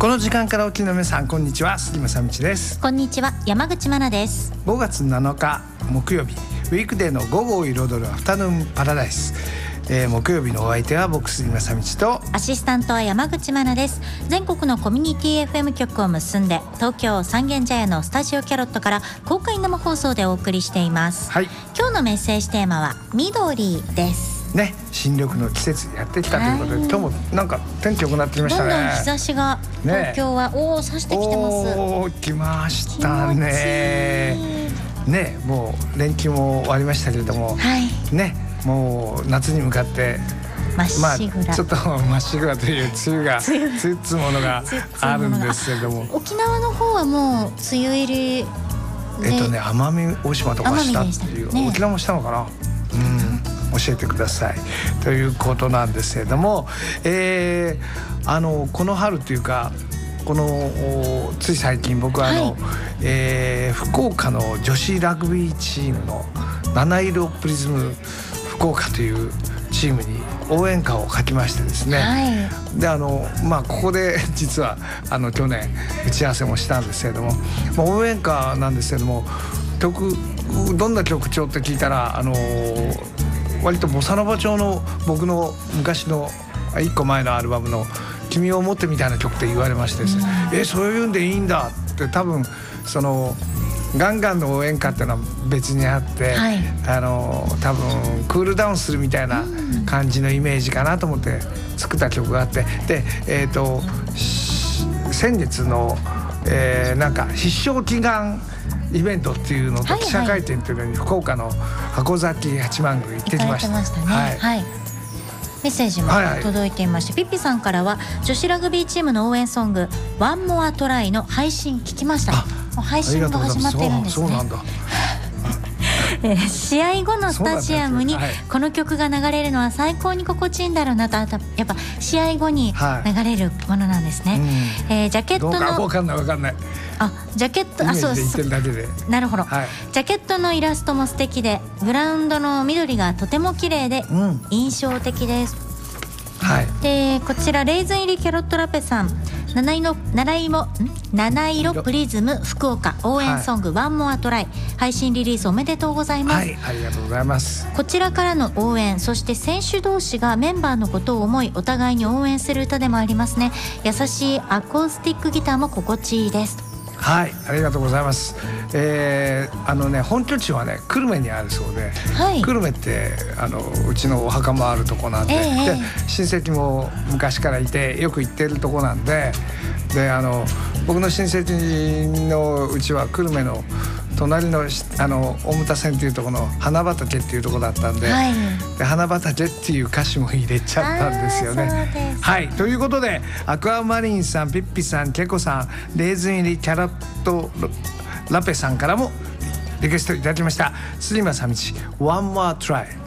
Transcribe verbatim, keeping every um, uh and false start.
この時間からお聞きの皆さん、こんにちは、杉正道です。 こんにちは、山口真奈です。 ごがつなのか木曜日、ウィークデーの午後を彩るアフタヌーンパラダイス、えー、木曜日のお相手は僕杉正道とアシスタントは山口真奈です。全国のコミュニティ エフエム 局を結んで、東京三軒茶屋のスタジオキャロットから公開生放送でお送りしています、はい、今日のメッセージテーマは緑ですね。新緑の季節やってきたということで、今日もなんか天気良くなってきましたね。 どんどん日差しが東京は、ね、おお差してきてます。 おー来ましたね。ね、もう連休も終わりましたけれども、はい、ね、もう夏に向かってまっしぐら、 まあ、ちょっとまっしぐらという梅雨がつっつものがあるんですけれども、 沖縄の方はもう梅雨入り、 えっとね奄美大島とかしたっていう、ね、沖縄もしたのかな、うん教えてくださいということなんですけれども、えー、あのこの春というか、このつい最近僕はあの、はい、えー、福岡の女子ラグビーチームの七色プリズム福岡というチームに応援歌を書きましてですね、はい、であのまあここで実はあの去年打ち合わせもしたんですけれども、まあ、応援歌なんですけれども、曲どんな曲調って聞いたら、あの割とボサノバ調の僕の昔のいっこまえのアルバムの君を思ってみたいな曲って言われましてですね、うん、えそういうんでいいんだって、多分そのガンガンの応援歌っていうのは別にあって、はい、あの多分クールダウンするみたいな感じのイメージかなと思って作った曲があって、で、えーと、先月の、えー、なんか必勝祈願イベントっていうのと記者会見っていうのに福岡の箱崎八幡宮行ってきました。 行かれてましたね。はいはい、メッセージも届いていまして、はいはい、ピッピさんからは女子ラグビーチームの応援ソングワンモアトライの配信聞きました。もう配信が始まってるんですね。そうなんだえー、試合後のスタジアムにこの曲が流れるのは最高に心地いいんだろうなと。やっぱ試合後に流れるものなんですね、はい、えー、ジャケットのどうか分かんない分かんないあジャケットあそうそうなるほど、はい、ジャケットのイラストも素敵で、グラウンドの緑がとても綺麗で印象的です、うん、はい、でこちらレーズン入りキャロットラペさん、七色七色七色プリズム福岡応援ソング、はい、ワンモアトライ配信リリースおめでとうございます、はい、 ありがとうございます。 こちらからの応援、そして選手同士がメンバーのことを思いお互いに応援する歌でもありますね。優しいアコースティックギターも心地いいです。 はい、ありがとうございます、えー、あのね本拠地はね久留米にあるそうで、はい、久留米ってあのうちのお墓もあるとこなんで、えー、で親戚も昔からいてよく行ってるとこなんで、であの僕の親戚のうちは久留米の隣のあの大牟田線っていうところの花畑っていうところだったんで、はい、で花畑っていう歌詞も入れちゃったんですよね。はい、ということでアクアマリンさん、ピッピさん、ケコさん、レーズン入りキャラットラペさんからもリクエストいただきました。杉正道 One More Try。